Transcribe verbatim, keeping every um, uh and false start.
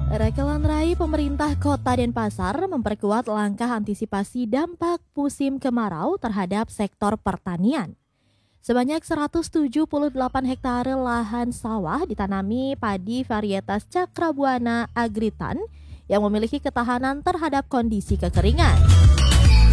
Rekelan pemerintah Kota Denpasar memperkuat langkah antisipasi dampak musim kemarau terhadap sektor pertanian. Sebanyak seratus tujuh puluh delapan hektare lahan sawah ditanami padi varietas Cakrabuana Agritan yang memiliki ketahanan terhadap kondisi kekeringan.